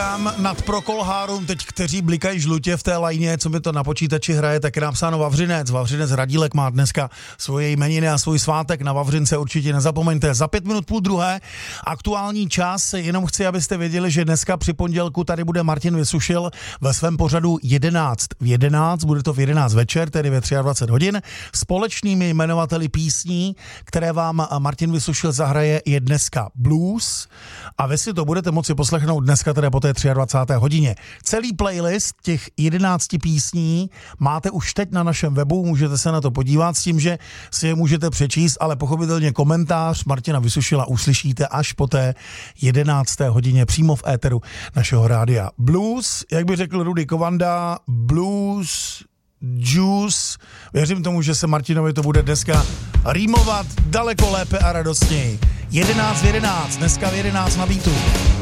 Nad Prokolhárum, teď kteří blikají žlutě v té lajně, co mi to na počítači hraje, tak je napsáno Vavřinec. Vavřinec Radílek má dneska svoje jmeniny a svůj svátek. Na Vavřince určitě nezapomeňte. Za 5 minut 11:30 aktuální čas. Jenom chci, abyste věděli, že dneska při pondělku tady bude Martin Vysušil ve svém pořadu 11 v 11. Bude to v 11 večer, tedy ve 23 hodin. Společnými jmenovateli písní, které vám Martin Vysušil zahraje, je dneska blues. A vy si to budete moci poslechnout dneska tedy po té 23. hodině. Celý playlist těch 11 písní máte už teď na našem webu, můžete se na to podívat s tím, že si je můžete přečíst, ale pochopitelně komentář Martina Vysušila uslyšíte až po té 11. hodině přímo v éteru našeho rádia. Blues, jak by řekl Rudy Kovanda, blues, juice. Věřím tomu, že se Martinovi to bude dneska rýmovat daleko lépe a radostněji. 11 v 11, dneska v 11 na Beatu.